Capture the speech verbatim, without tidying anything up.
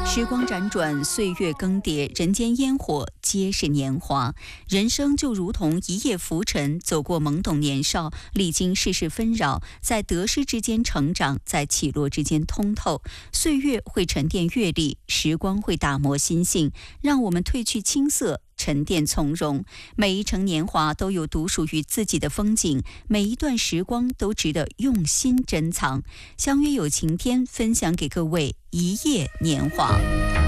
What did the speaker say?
时光辗转，岁月更迭，人间烟火皆是年华。人生就如同一夜浮沉，走过懵懂年少，历经世事纷扰，在得失之间成长，在起落之间通透。岁月会沉淀阅历，时光会打磨心性，让我们褪去青涩，沉淀从容。每一程年华都有独属于自己的风景，每一段时光都值得用心珍藏。相约有晴天，分享给各位一夜年华。